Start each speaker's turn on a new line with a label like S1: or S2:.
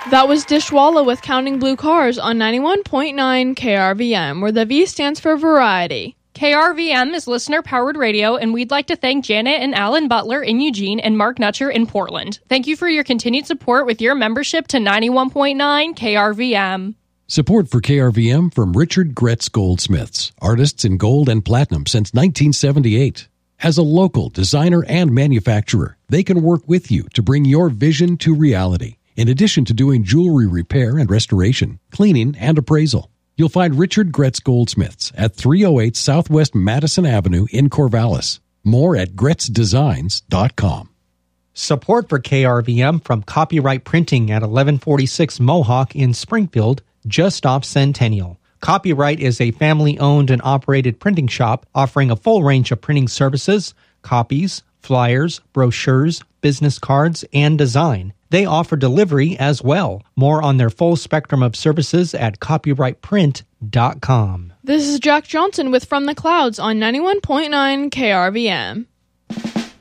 S1: That was Dishwalla with Counting Blue Cars on 91.9 KRVM, where the V stands for variety.
S2: KRVM is listener-powered radio, and we'd like to thank Janet and Alan Butler in Eugene and Mark Nutcher in Portland. Thank you for your continued support with your membership to 91.9 KRVM.
S3: Support for KRVM from Richard Gretz Goldsmiths, artists in gold and platinum since 1978. As a local designer and manufacturer, they can work with you to bring your vision to reality. In addition to doing jewelry repair and restoration, cleaning, and appraisal. You'll find Richard Gretz Goldsmiths at 308 Southwest Madison Avenue in Corvallis. More at GretzDesigns.com.
S4: Support for KRVM from Copyright Printing at 1146 Mohawk in Springfield, just off Centennial. Copyright is a family-owned and operated printing shop offering a full range of printing services, copies, flyers, brochures, business cards, and design. They offer delivery as well. More on their full spectrum of services at copyrightprint.com.
S1: This is Jack Johnson with From the Clouds on 91.9 KRVM.